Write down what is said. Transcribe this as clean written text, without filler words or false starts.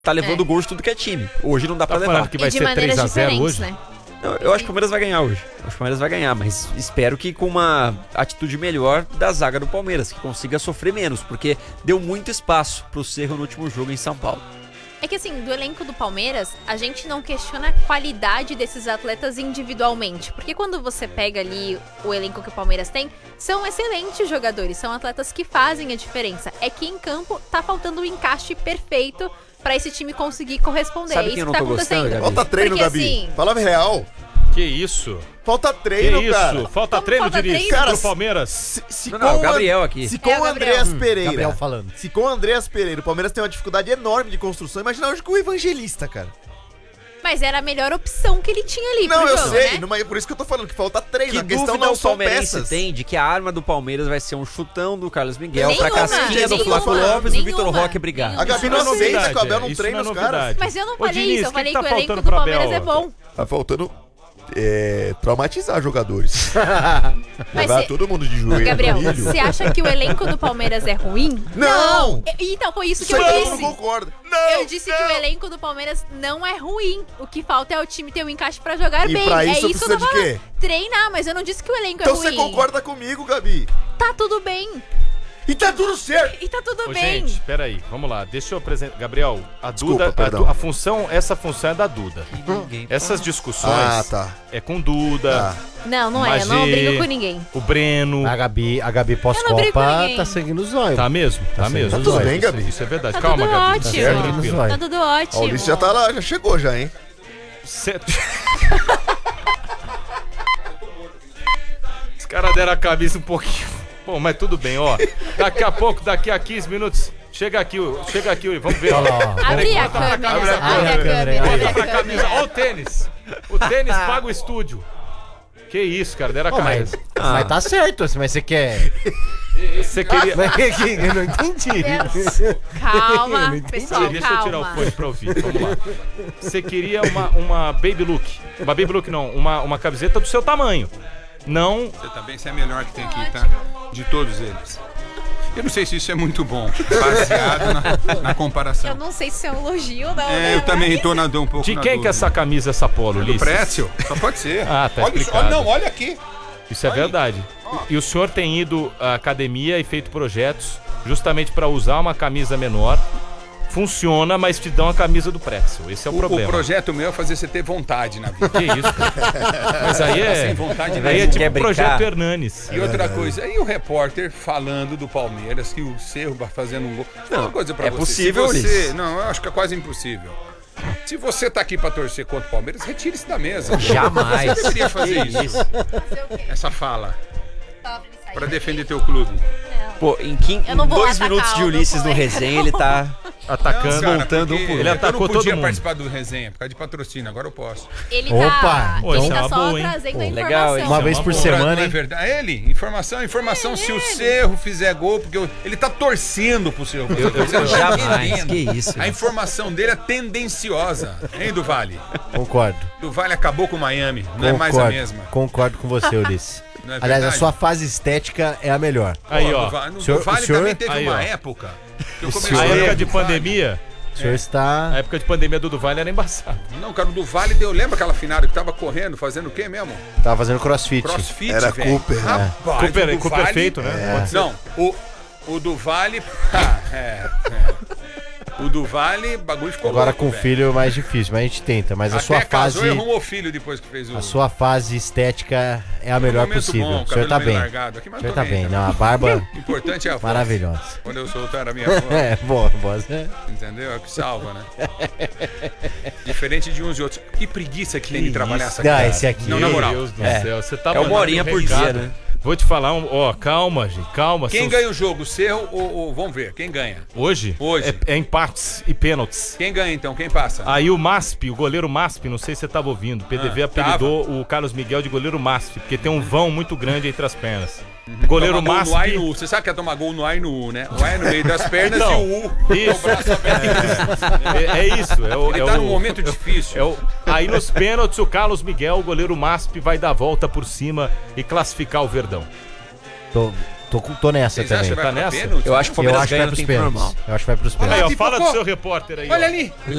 tá levando gols de tudo que é time. Hoje não dá pra levar. Que vai ser 3-0 hoje? Né? Não, eu acho que o Palmeiras vai ganhar hoje. Acho que o Palmeiras vai ganhar, mas espero que com uma atitude melhor da zaga do Palmeiras, que consiga sofrer menos, porque deu muito espaço pro Cerro no último jogo em São Paulo. É que assim, do elenco do Palmeiras, a gente não questiona a qualidade desses atletas individualmente. Porque quando você pega ali o elenco que o Palmeiras tem, são excelentes jogadores, são atletas que fazem a diferença. É que em campo tá faltando o encaixe perfeito pra esse time conseguir corresponder. Sabe É quem isso eu que não tá tô gostando, acontecendo. Gabi? Falta treino, Porque, Gabi. assim, Palavra real. Que isso? Falta treino, Que isso? cara. Falta Como treino falta de início treino? pro Palmeiras. Não, o Gabriel aqui. Se com É, o o Gabriel. Andreas Pereira. Gabriel falando. Se com o Andreas Pereira o Palmeiras tem uma dificuldade enorme de construção, imagina hoje com o Evangelista, cara. Mas era a melhor opção que ele tinha ali Não, pro eu jogo, sei, né? mas por isso que eu tô falando que falta treino. Que A questão dúvida não o são palmeirense peças. tem de que a arma do Palmeiras vai ser um chutão do Carlos Miguel Nenhuma, pra casquinha do nenhuma, Flaco Lopes e do Vitor nenhuma, Roque brigar. nenhuma. A Gabi Isso não é aceita novidade, que o Abel não isso treina não é os caras. novidade. Mas eu não Ô, falei Diniz, isso, eu falei que tá o elenco faltando do pro Palmeiras Abel? é bom. Tá faltando traumatizar jogadores. Mas Levar cê- todo mundo de joelho. Gabriel, milho. você acha que o elenco do Palmeiras é ruim? Não! Então, foi isso que Isso eu aí eu não disse. concordo. Eu disse que o elenco do Palmeiras não é ruim. O que falta é o time ter um encaixe pra jogar E bem. pra É isso isso que eu tô precisa de falando. quê? Treinar, mas eu não disse que o elenco Então é ruim. você concorda comigo, Gabi. Tá tudo bem. E tá tudo certo. E tá tudo Ô, bem. gente, peraí, vamos lá. Deixa eu apresentar. Gabriel, a Desculpa, Duda, perdão. essa função é da Duda. Essas discussões Ah, tá. é com Duda, Não, não é. Eu não Magê, brigo com ninguém. o Breno. A Gabi Eu não brigo com pós-Copa ninguém. tá seguindo os olhos. Tá mesmo? Tá Tá mesmo. certo. Tudo Isso- bem, Gabi? Isso é verdade. Tá Calma, tudo Gabi. ótimo. certo, Tranquilo. nos olhos. Tá tudo ótimo. O Ulisses já tá lá, já chegou já, hein? Cê- Os caras deram a cabeça um pouquinho. Bom, mas tudo bem, ó. Daqui a pouco, daqui a 15 minutos, chega aqui, vamos ver. Olha lá, ó. Abre a Bota pra câmera. câmera, Abre a abre a câmera. câmera. Abre Bota a pra câmera. camisa. Ó o tênis. O tênis paga o estúdio. Que isso, cara, deram a Pô, mas, cabeça. mas tá certo, assim, mas você quer... Você queria... Mas eu não entendi. Calma, entendi. pessoal, Deixa eu tirar o calma. fone pra ouvir, vamos lá. Você queria uma baby look. Uma baby look não, uma camiseta do seu tamanho. Não... Você também, você é a melhor que tem aqui, tá? De todos eles. Eu não sei se isso é muito bom, baseado na comparação. Eu não sei se é um elogio ou não. É, né? eu também tô um pouco De na quem que é dúvida. essa camisa, essa polo, Do Ulisses? Pretzel? Só pode ser. Ah, tá olha isso, explicado. olha, não, olha aqui. Isso é verdade. E o senhor tem ido à academia e feito projetos justamente para usar uma camisa menor. Funciona, mas te dão a camisa do Pretzel. Esse é o problema. O projeto meu é fazer você ter vontade na vida. Que isso, cara? Mas aí é. Sem vontade Aí é nenhuma. tipo Quer o projeto brincar? Hernanes. E outra coisa, e o repórter falando do Palmeiras, que o Cerro vai fazendo um gol. Não, uma coisa pra é você. possível, Se você, Ulisses. não, eu acho que é quase impossível. Se você tá aqui pra torcer contra o Palmeiras, retire-se da mesa. Jamais. Você deveria fazer Que isso. Essa fala. Pra defender teu clube. Pô, em Eu não vou 2 atacar minutos de o Ulisses meu no colega, resenha, não. ele tá Atacando. Cara, montando porque um por um. Ele atacou eu não podia todo mundo. participar do resenha por causa de patrocínio, agora eu posso. Ele Opa, tá, então ele isso é tá uma só boa, hein? trazendo a Legal, informação. hein? Uma vez por Não semana, é hein? verdade. Ele, informação. Se o Cerro fizer gol, porque ele tá torcendo pro Cerro. Jamais, que isso. A informação dele é tendenciosa, hein, do Vale? Concordo. Do Vale acabou com o Miami, não é mais a mesma. Concordo com você, Ulisses. Não é Aliás, a verdade? sua fase estética é a melhor. Aí, Pô, ó. do Vale, O senhor- do Vale o senhor- também teve Aí, uma ó. época que eu O comecei A senhor- época de do Vale. pandemia. O senhor está... A época de pandemia do Duval era embaçado. Não, cara, o do Vale deu. Lembra aquela finada que tava correndo, fazendo o quê mesmo? Tava fazendo crossfit. Crossfit, Era velho. Cooper, né? Rapaz, Cooper, o do Cooper Vale- feito, né? Pode ser. Não, o do Vale. O do Vale, bagulho ficou Agora louco, com o velho. filho é mais difícil, mas a gente tenta. Mas a Até sua casou fase... e arrumou filho depois que fez o. A sua fase estética é a melhor momento possível. bom, O senhor tá cabelo meio bem. largado aqui, O mas senhor tô tá bem, bem. tá Não, a barba O importante é a voz. maravilhosa. Quando eu soltar a minha voz, É, boa, boa. entendeu? É o que salva, né? Diferente de uns e outros. Que preguiça que tem de trabalhar essa Não, cara. esse aqui... Não, na Meu moral. Deus do É. céu. Você tá É uma horinha por dia, né? Vou te falar, ó, calma, gente, calma. Quem são- ganha o jogo? O Cerro ou vamos ver? Quem ganha? Hoje? Hoje. É empates e pênaltis. Quem ganha então? Quem passa? Aí o MASP, o goleiro MASP, não sei se você tava ouvindo, o PDV apelidou o Carlos Miguel de goleiro MASP, porque tem um vão muito grande entre as pernas. Goleiro Tomar gol MASP... no A e no U. Você sabe que é tomar gol no A e no U, né? O A é no meio das pernas Não. e o U Isso. o braço aberto. É isso. Ele tá num momento difícil. Aí nos pênaltis o Carlos Miguel, o goleiro MASP, vai dar a volta por cima e classificar o Verdão. Tô nessa Vocês também. acham que vai Tá pra nessa? pênalti? Eu acho que o Eu Palmeiras acho que vai ganha no pros tempo pênaltis. normal. Eu acho que vai pros Olha Aí, pênaltis. ó, fala Pipocou. do seu repórter aí. Olha ó. ali.